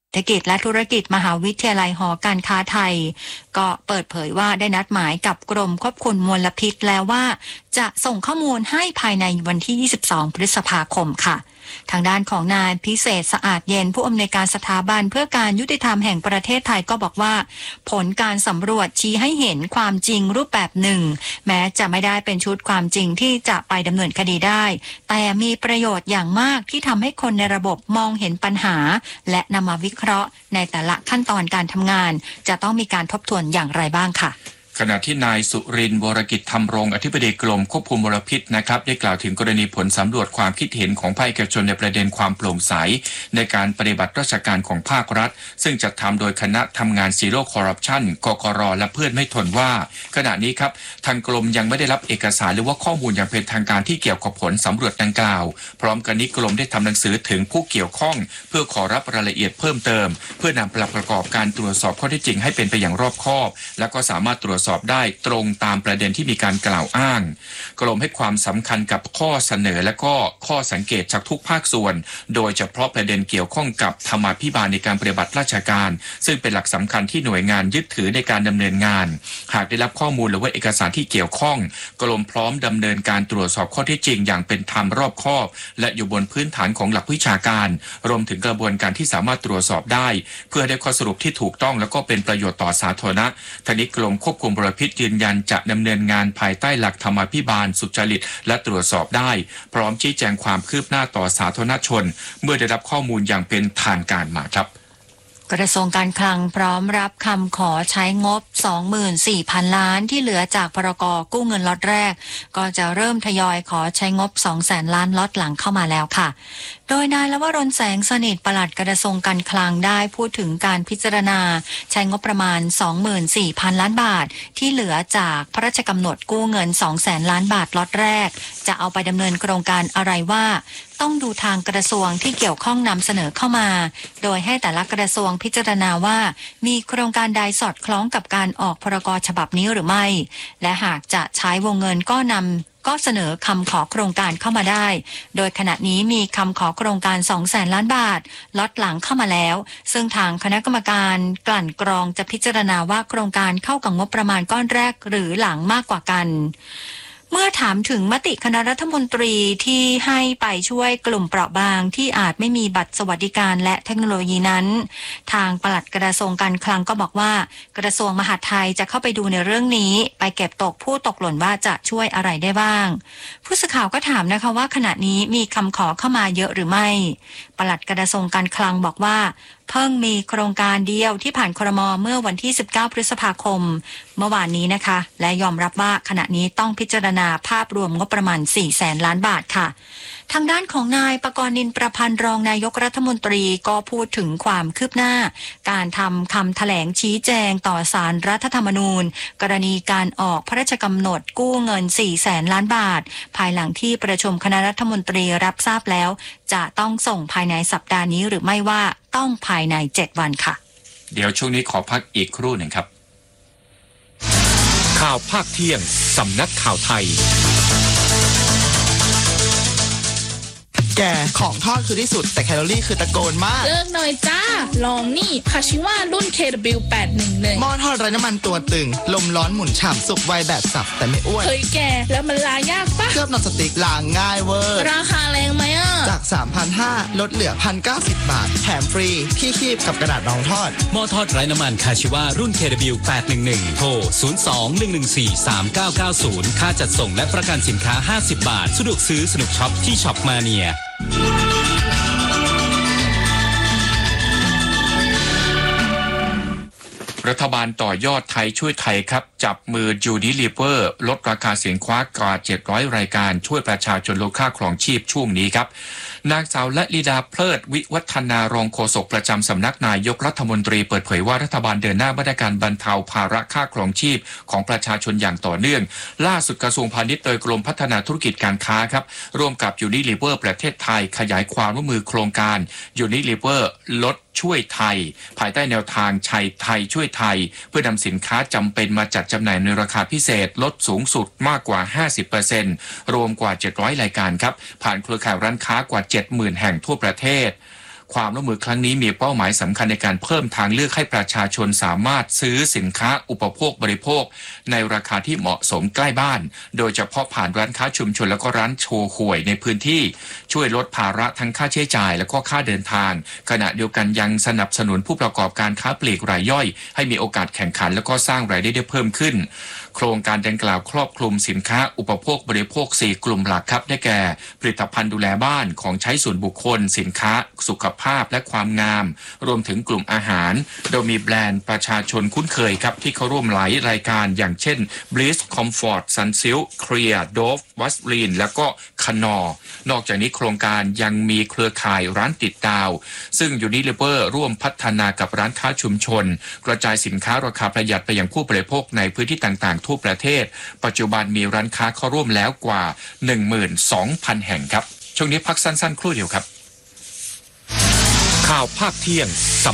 เศรษฐกิจและธุรกิจมหาวิทยาลัยหอการค้าไทยก็เปิดเผยว่าได้นัดหมายกับกรมควบคุมมลพิษแล้วว่าจะส่งข้อมูลให้ภายในวันที่22พฤษภาคมค่ะทางด้านของนายพิเศษสะอาดเย็นผู้อำนวยการสถาบันเพื่อการยุติธรรมแห่งประเทศไทยก็บอกว่าผลการสำรวจชี้ให้เห็นความจริงรูปแบบหนึ่งแม้จะไม่ได้เป็นชุดความจริงที่จะไปดำเนินคดีได้แต่มีประโยชน์อย่างมากที่ทำให้คนในระบบมองเห็นปัญหาและนำมาวิเคราะห์ในแต่ละขั้นตอนการทำงานจะต้องมีการทบทวนอย่างไรบ้างค่ะขณะที่นายสุรินทร์ วรกิจธรรมรงค์อธิบดีกรมควบคุมมลพิษนะครับได้กล่าวถึงกรณีผลสำรวจความคิดเห็นของภาคเอกชนในประเด็นความโปร่งใสในการปฏิบัติราชการของภาครัฐซึ่งจัดทำโดยคณะทำงานซีโร่คอร์รัปชันกกรและเพื่อนไม่ทนว่าขณะนี้ครับทางกรมยังไม่ได้รับเอกสารหรือว่าข้อมูลอย่างเป็นทางการที่เกี่ยวกับผลสำรวจดังกล่าวพร้อมกันนี้กรมได้ทำหนังสือถึงผู้เกี่ยวข้องเพื่อขอรับรายละเอียดเพิ่มเติมเพื่อนำประกอบการตรวจสอบข้อเท็จจริงให้เป็นไปอย่างรอบคอบและก็สามารถตรวจสอบได้ตรงตามประเด็นที่มีการกล่าวอ้างกรมให้ความสำคัญกับข้อเสนอและก็ข้อสังเกตจากทุกภาคส่วนโดยเฉพาะประเด็นเกี่ยวข้องกับธรรมาภิบาลในการปฏิบัติราชการซึ่งเป็นหลักสำคัญที่หน่วยงานยึดถือในการดำเนินงานหากได้รับข้อมูลหรือว่าเอกสารที่เกี่ยวข้องกรมพร้อมดำเนินการตรวจสอบข้อเท็จจริงอย่างเป็นธรรมรอบคอบและอยู่บนพื้นฐานของหลักวิชาการรวมถึงกระบวนการที่สามารถตรวจสอบได้เพื่อได้ข้อสรุปที่ถูกต้องและก็เป็นประโยชน์ต่อสาธารณะทั้งนี้กรมควบคุมมลพิษยืนยันจะดำเนินงานภายใต้หลักธรรมาภิบาลสุจริตและตรวจสอบได้พร้อมชี้แจงความคืบหน้าต่อสาธารณชนเมื่อได้รับข้อมูลอย่างเป็นทางการมาครับกระทรวงการคลังพร้อมรับคำขอใช้งบ 24,000 ล้านที่เหลือจากพรก.กู้เงินล็อตแรกก็จะเริ่มทยอยขอใช้งบ 200,000 ล้านล็อตหลังเข้ามาแล้วค่ะโดยนายลวรนแสงสนิทปลัดกระทรวงการคลังได้พูดถึงการพิจารณาใช้งบประมาณ 24,000 ล้านบาทที่เหลือจากพระราชกำหนดกู้เงิน 200,000 ล้านบาทล็อตแรกจะเอาไปดำเนินโครงการอะไรว่าต้องดูทางกระทรวงที่เกี่ยวข้องนำเสนอเข้ามาโดยให้แต่ละกระทรวงพิจารณาว่ามีโครงการใดสอดคล้องกับการออกพรก.ฉบับนี้หรือไม่และหากจะใช้วงเงินก็เสนอคำขอโครงการเข้ามาได้โดยขณะนี้มีคำขอโครงการ 200,000 ล้านบาทล็อตหลังเข้ามาแล้วซึ่งทางคณะกรรมการกลั่นกรองจะพิจารณาว่าโครงการเข้ากับงบประมาณก้อนแรกหรือหลังมากกว่ากันเมื่อถามถึงมติคณะรัฐมนตรีที่ให้ไปช่วยกลุ่มเปราะบางที่อาจไม่มีบัตรสวัสดิการและเทคโนโลยีนั้นทางปลัดกระทรวงการคลังก็บอกว่ากระทรวงมหาดไทยจะเข้าไปดูในเรื่องนี้ไปเก็บตกผู้ตกหล่นว่าจะช่วยอะไรได้บ้างผู้สื่อข่าวก็ถามนะคะว่าขณะนี้มีคำขอเข้ามาเยอะหรือไม่ปลัดกระทรวงการคลังบอกว่าเพิ่งมีโครงการเดียวที่ผ่านครม.เมื่อวันที่19พฤษภาคมเมื่อวานนี้นะคะและยอมรับว่าขณะนี้ต้องพิจารณาภาพรวมงบประมาณ 400,000 ล้านบาทค่ะทางด้านของนายปกรณ์นินประพันธ์รองนายกรัฐมนตรีก็พูดถึงความคืบหน้าการทำคำแถลงชี้แจงต่อศาลรัฐธรรมนูญกรณีการออกพระราชกำหนดกู้เงิน 400,000 ล้านบาทภายหลังที่ประชุมคณะรัฐมนตรีรับทราบแล้วจะต้องส่งภายในสัปดาห์นี้หรือไม่ว่าต้องภายใน7วันค่ะเดี๋ยวช่วงนี้ขอพักอีกครู่หนึ่งครับข่าวภาคเที่ยงสำนักข่าวไทยแกของทอดคือที่สุดแต่แคลอรี่คือตะโกนมากเลิกหน่อยจ้าลองนี่คาชิวะรุ่น KW811 หม้อทอดไร้น้ำมันตัวตึงลมร้อนหมุนฉ่ำสุกไวแบบสับแต่ไม่อ้วนเฮ้ยแกแล้วมันล้างยากปะเคลือบนอนสติ๊กล้างง่ายเวอร์ราคาแรงไหมอ่ะจาก 3,500 ลดเหลือ 1,090 บาทแถมฟรีที่คีบกับกระดาษรองทอดหม้อทอดไร้น้ำมันคาชิวะรุ่น KW811 โทร 02-114-3990 ค่าจัดส่งและประกันสินค้า50 บาทสะดวกซื้อสนุกช็อปที่ช็อปมาเนียรัฐบาลต่อยอดไทยช่วยไทยครับจับมือยูนิลิเวอร์ลดราคาสินค้ากว่า700รายการช่วยประชาชนลดค่าครองชีพช่วงนี้ครับนางสาวละลิดาเพลิดวิวัฒนารองโฆษกประจำสำนักนายกรัฐมนตรีเปิดเผยว่ารัฐบาลเดินหน้ามาตรการบรรเทาภาระค่าครองชีพของประชาชนอย่างต่อเนื่องล่าสุดกระทรวงพาณิชย์โดยกรมพัฒนาธุรกิจการค้าครับร่วมกับยูนิลิเวอร์ประเทศไทยขยายความร่วมมือโครงการยูนิลิเวอร์ลดช่วยไทยภายใต้แนวทางชัยไทยช่วยไทยเพื่อนำสินค้าจำเป็นมาจัดจำหน่ายในราคาพิเศษลดสูงสุดมากกว่า 50% รวมกว่า700รายการครับผ่านเครือข่ายร้านค้ากว่า 70,000 แห่งทั่วประเทศความร่วมมือครั้งนี้มีเป้าหมายสำคัญในการเพิ่มทางเลือกให้ประชาชนสามารถซื้อสินค้าอุปโภคบริโภคในราคาที่เหมาะสมใกล้บ้านโดยเฉพาะผ่านร้านค้าชุมชนแล้วก็ร้านโชห่วยในพื้นที่ช่วยลดภาระทั้งค่าใช้จ่ายและก็ค่าเดินทางขณะเดียวกันยังสนับสนุนผู้ประกอบการค้าปลีกรายย่อยให้มีโอกาสแข่งขันและก็สร้างรายได้เพิ่มขึ้นโครงการดังกล่าวครอบคลุมสินค้าอุปโภคบริโภค4กลุ่มหลักครับได้แก่ผลิตภัณฑ์ดูแลบ้านของใช้ส่วนบุคคลสินค้าสุขภาพและความงามรวมถึงกลุ่มอาหารโดยมีแบรนด์ประชาชนคุ้นเคยครับที่เข้าร่วมหลายรายการอย่างเช่น Bliss Comfort Sunsilk Clear Dove Vaseline แล้วก็Knorrนอกจากนี้โครงการยังมีเครือข่ายร้านติดดาวซึ่ง Unilever ร่วมพัฒนากับร้านค้าชุมชนกระจายสินค้าราคาประหยัดไปยังผู้บริโภคในพื้นที่ต่างๆทั่วประเทศปัจจุบันมีร้านค้าเข้าร่วมแล้วกว่า 12,000 แห่งครับช่วงนี้พักสั้นๆครู่เดียวครับข่าวภาคเที่ยง